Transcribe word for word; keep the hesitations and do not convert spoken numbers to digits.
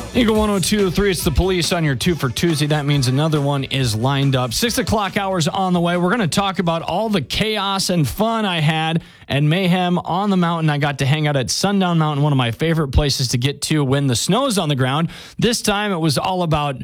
Eagle one oh two point three, it's the police on your two for Tuesday. That means another one is lined up. Six o'clock hours on the way. We're going to talk about all the chaos and fun I had and mayhem on the mountain. I got to hang out at Sundown Mountain, one of my favorite places to get to when the snow's on the ground. This time it was all about